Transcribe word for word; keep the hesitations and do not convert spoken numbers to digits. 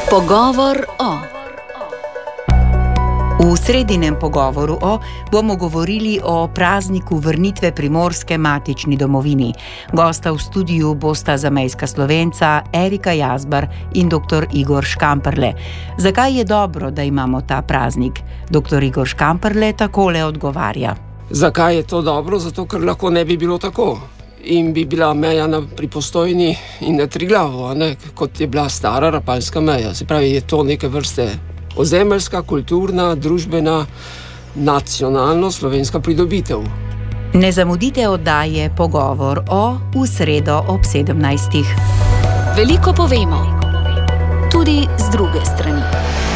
Pogovor o. V sredinem pogovoru o bomo govorili o prazniku vrnitve Primorske matični domovini. Gosta v studiu bosta zamejska Slovenca Erika Jazbar in doktor Igor Škamperle. Zakaj je dobro, da imamo ta praznik? doktor Igor Škamperle takole odgovarja. Zakaj je to dobro? Zato, ker lahko ne bi bilo tako. In bi bila meja na, pri Postojni in na Triglavu, ne, kot je bila stara rapalska meja. Se pravi, je to neke vrste ozemeljska, kulturna, družbena, nacionalno slovenska pridobitev. Ne zamudite oddaje Pogovor o v sredo ob sedemnajstih. Veliko povemo, tudi z druge strani.